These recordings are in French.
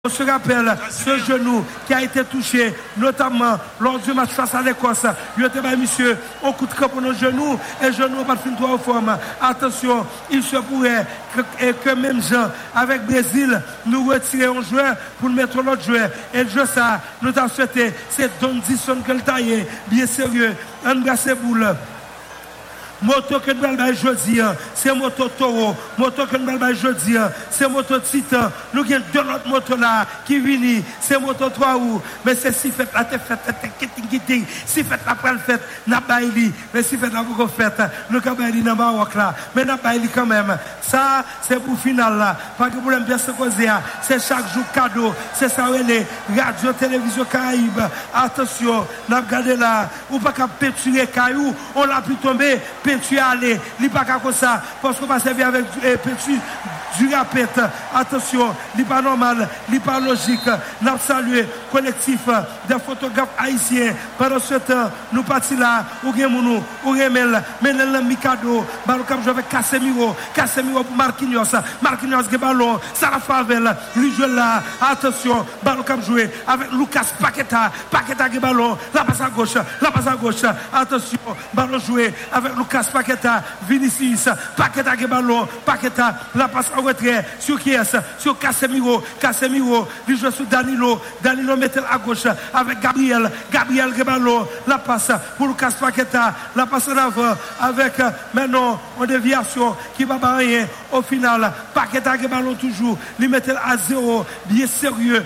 On se rappelle ce genou qui a été touché, notamment lors du match face à l'Écosse. Il était monsieur, on coup de camp pour nos genoux et le genou pas fin en forme. Attention, il se pourrait que même gens avec Brésil, nous retirions un joueur pour mettre l'autre joueur. Et le jeu ça, nous avons souhaité, c'est Don Disson que le taillé, bien sérieux, embrasse boule. Moto que nous allons jeudi, c'est moto Toro. Moto que nous allons jeudi, c'est moto Titan. Nous avons deux autres motos là qui viennent, c'est moto 3 roues. Mais c'est si fait la tête, si fait la prenne fête, n'a pas éli. Mais si fait la beaucoup fête, nous avons éli dans le Maroc là. Mais n'a pas éli quand même. Ça, c'est pour final là. Pas de problème bien se causer. C'est chaque jour cadeau. C'est ça, les radio, télévision Caraïbes. Attention, n'a pas regardé là. Ou pas qu'à péturer caillou, on l'a pu tomber. Tu aller, il pas comme ça parce qu'on va servir avec petit du rapette. Attention, il pas normal, il pas logique. Nous salué collectif des photographes haïtiens. Pendant ce temps, nous partis là, ou Gemounou, ou Remel, Menel Mikado, ballon comme je vais Casemiro pour Marquinhos de ballon, Sarah Favel, lui joue là. Attention, ballon comme joué avec Lucas Paqueta de ballon, la passe à gauche. Attention, ballon joué avec Lucas Paqueta, Vinicius, Paqueta de ballon, Paqueta, la passe en retrait, sur qui est sur Casemiro, il joue sur Danilo mettait à gauche avec Gabriel de ballon, la passe pour Lucas Paqueta, la passe en avant avec maintenant en déviation qui va barrer au final, Paqueta de ballon toujours, il mettait à 0, bien sérieux,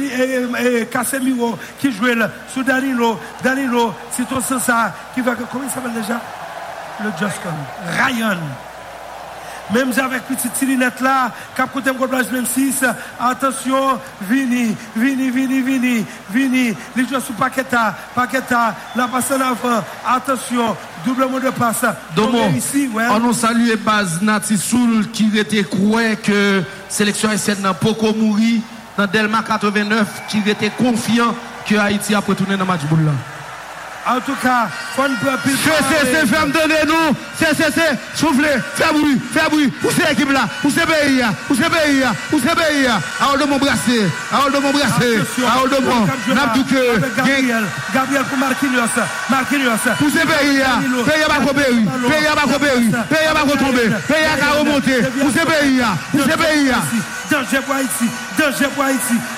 Casemiro qui jouait sur Danilo, c'est tout ça qui va, comment il s'appelle déjà? Le Justin Ryan. Même avec petite Tilinette là, cap côté Goblage 26, attention, Vini, les joueurs sous Paqueta, la passe en avant, attention, double mot de passe. Domo, ici, ouais. On nous salue Baz Nati Soul qui était croyant que sélection haïtienne n'a pas mouru dans Delma 89, qui était confiant que Haïti a retourné dans le match boule là. En tout cas, on peut plus. C'est femme donnez-nous. C'est soufflez, fais bruit. Poussez l'équipe là, poussez pays. Alors de mon brassé. Nabdouke. Gabriel pour Marquinhos. Poussez pays. Pays à retomber. Pays à remonter. Poussez pays. Danger pour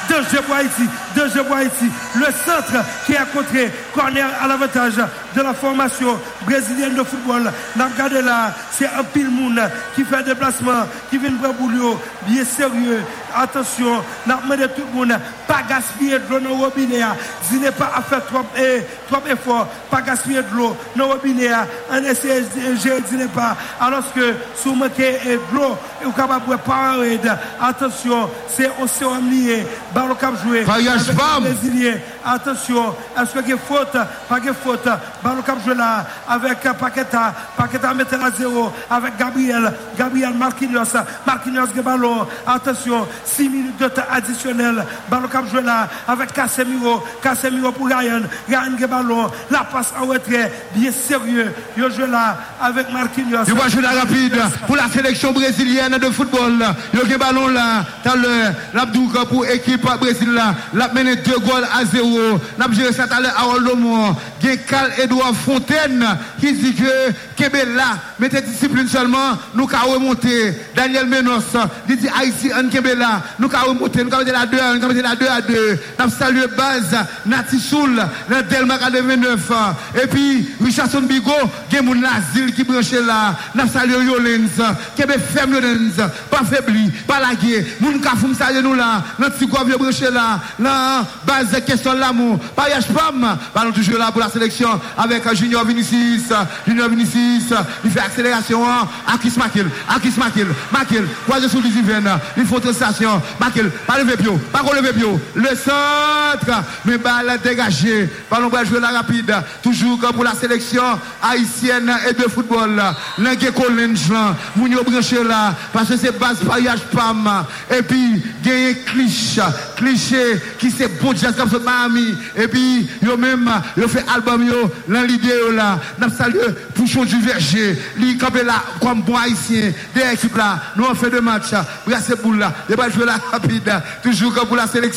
Haïti. Le centre qui est contré, corner à l'avantage de la formation brésilienne de football. N'a regardé là, c'est un pile monde qui fait déplacement, qui vient de boulot, bien sérieux. Attention, n'a demandé tout le monde, pas gaspiller de l'eau dans le robinet. Si n'est pas à faire trop effort, pas gaspiller de l'eau dans le robinet. On essaie de gérer, n'est pas. Alors que si vous manquez de l'eau, vous êtes capable de pas attention, c'est océan lié, ballon cap joué. Brésilien. Attention, est-ce qu'il y a faute? Pas de faute. Ballon cap joué là avec Paqueta mettait à 0 avec Gabriel Marquinhos de ballon. Attention, 6 minutes de temps additionnel. Ballon cap joué là avec Casemiro pour Ryan de ballon. La passe en retrait, bien sérieux. Il joue là avec Marquinhos. Il va jouer la rapide pour la sélection brésilienne de football. Il y a un ballon là, tout à l'heure, l'Abdouka pour l'équipe Brésil là, l'a mené 2 goals à 0. N'a géré ça tout à l'heure à Oldomo. Il y a Carl Edouard Fontaine qui dit que Kebela mettez discipline seulement, nous avons remonté. Daniel Menos, il dit Haïti en Kebela, nous avons remonté, nous avons metté la 2 à 2. Nous salué Baz, Nati Soul, dans Delma 89. Et puis, Richardson Bigot, il y a mon asile qui branche là. Nous salué Yolens, Kebe ferme Yolens, pas faibli, pas lagué. Moun Kafoum salué nous là, notre Tigo vieux branche là. Là, Baz, question l'amour. Pariage Pam, nous toujours là pour la sélection avec Junior Vinicius. Il fait accélération. Akis Makil, croisé sous l'Isiven. Il faut station. Makil, pas lever pied, pas relever pied. Le centre, mais balle dégagée. Ballon va jouer la rapide. Toujours pour la sélection haïtienne et de football. L'Engue Collins, Mounio branché là, parce que c'est base Pariage Pam. Et puis, il y a cliché qui c'est beau jazz comme ça, Miami. Et puis, yo même, yo fait album yo, dans l'idée là, n'a salué Pouchon du Verger, il campé là comme bon haïtien des équipes là nous on fait deux matchs brassé boule là il va jouer la rapide toujours pour la sélection